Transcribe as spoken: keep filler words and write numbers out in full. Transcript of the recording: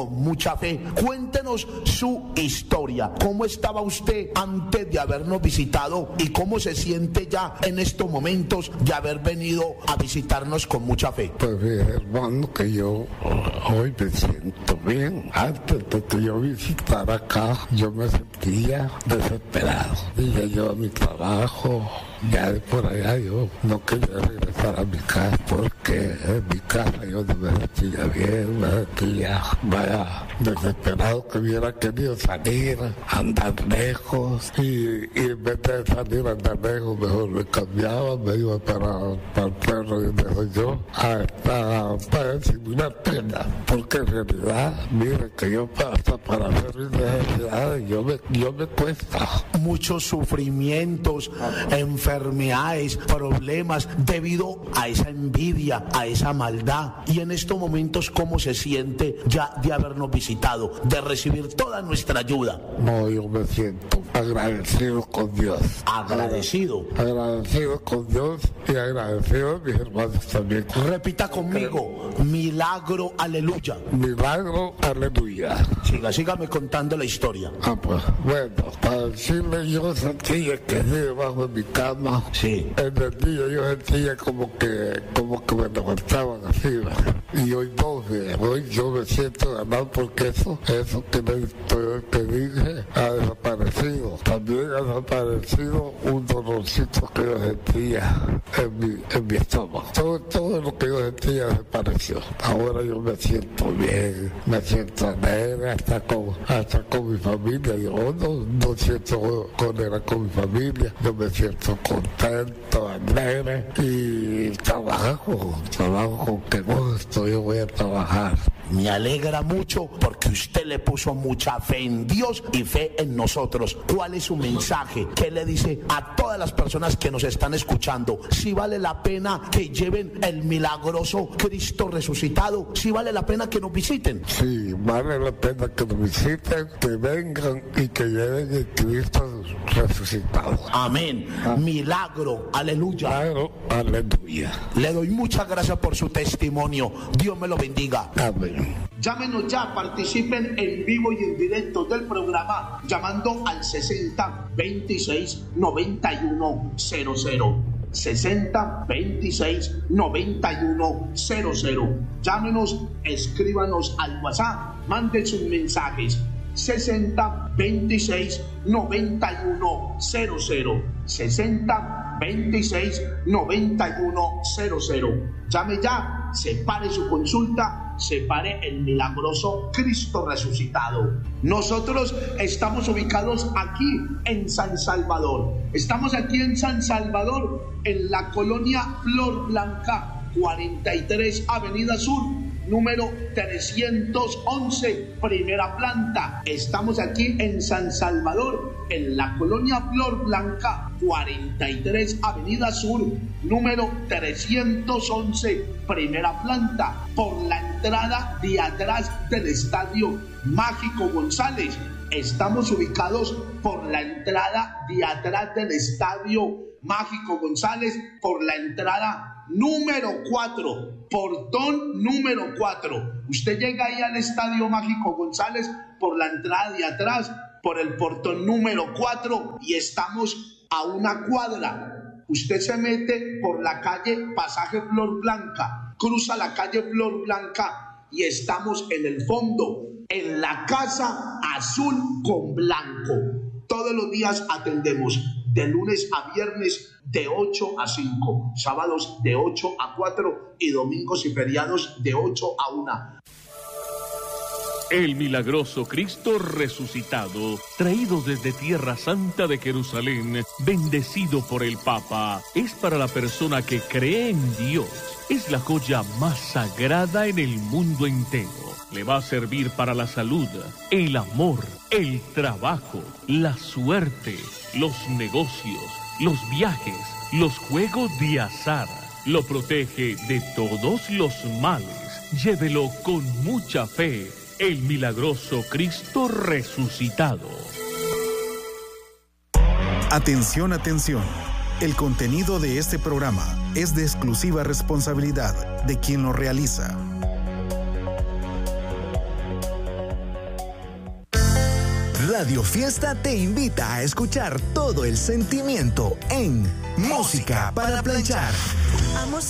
con mucha fe. Cuéntenos su historia. ¿Cómo estaba usted antes de habernos visitado y cómo se siente ya en estos momentos de haber venido a visitarnos con mucha fe? Pues bien, hermano, que yo hoy me siento bien. Antes de que yo visitara acá, yo me sentía desesperado. Iba yo a mi trabajo, ya de por allá yo no quería regresar a mi casa porque en mi casa yo no me sentía bien, me sentía vaya desesperado, que hubiera querido salir, andar lejos y, y en vez de salir a andar lejos mejor me cambiaba, me iba para, para el pueblo donde soy yo hasta para disimular pena, porque en realidad mire que yo hasta para hacer mis necesidades yo me, yo me cuesta. Muchos sufrimientos, enfermedades, problemas debido a esa envidia, a esa maldad. Y en estos momentos, ¿cómo se siente ya de habernos visitado, de recibir toda nuestra ayuda? No, yo me siento agradecido con Dios. Agradecido. Agradecido con Dios y agradecido a mis hermanos también. Repita conmigo, milagro, aleluya. Milagro, aleluya. Siga, sígame contando la historia. Ah, pues, bueno, para decirle, yo sentía que debajo de mi cama, sí. En el día yo sentía como que, como que me levantaban así, ¿verdad? Y hoy no, hoy yo me siento ganado porque eso, eso que, le, que dije ha desaparecido. También ha desaparecido un dolorcito que yo sentía en mi, en mi estómago. Todo, todo lo que yo sentía desapareció. Ahora yo me siento bien, me siento alegre hasta con, hasta con mi familia. Yo no, no siento cólera con mi familia, yo me siento contento, alegre y trabajo, trabajo con que gusto, yo voy a trabajar. Me alegra mucho porque usted le puso mucha fe en Dios y fe en nosotros. ¿Cuál es su mensaje? ¿Qué le dice a todas las personas que nos están escuchando? Si vale la pena que lleven el milagroso Cristo resucitado, si vale la pena que nos visiten. Sí, vale la pena que nos visiten, que vengan y que lleven el Cristo resucitado. Amén. Ah. Milagro, aleluya. Milagro, aleluya. Le doy muchas gracias por su testimonio. Dios me lo bendiga. Amén. Llámenos ya, participen en vivo y en directo del programa llamando al sesenta veintiséis noventa y uno cero cero. sesenta veintiséis noventa y uno cero cero. Llámenos, escríbanos al WhatsApp, manden sus mensajes. sesenta veintiséis noventa y uno cero cero. sesenta veintiséis noventa y uno cero cero. Llame ya, separe su consulta, separe el milagroso Cristo resucitado. Nosotros estamos ubicados aquí en San Salvador. Estamos aquí en San Salvador, en la colonia Flor Blanca, cuarenta y tres Avenida Sur, número trescientos once, primera planta. Estamos aquí en San Salvador, en la colonia Flor Blanca, cuarenta y tres Avenida Sur, número trescientos once, primera planta, por la entrada de atrás del Estadio Mágico González. Estamos ubicados por la entrada de atrás del Estadio Mágico González, por la entrada número cuatro, portón número cuatro. Usted llega ahí al Estadio Mágico González por la entrada de atrás, por el portón número cuatro, y estamos a una cuadra. Usted se mete por la calle Pasaje Flor Blanca, cruza la calle Flor Blanca y estamos en el fondo, en la Casa Azul con Blanco. Todos los días atendemos de lunes a viernes de ocho a cinco, sábados de ocho a cuatro y domingos y feriados de ocho a una. El milagroso Cristo resucitado, traído desde Tierra Santa de Jerusalén, bendecido por el Papa, es para la persona que cree en Dios. Es la joya más sagrada en el mundo entero. Le va a servir para la salud, el amor, el trabajo, la suerte, los negocios, los viajes, los juegos de azar. Lo protege de todos los males. Llévelo con mucha fe. El milagroso Cristo resucitado. Atención, atención. El contenido de este programa es de exclusiva responsabilidad de quien lo realiza. Radio Fiesta te invita a escuchar todo el sentimiento en Música para Planchar. Amo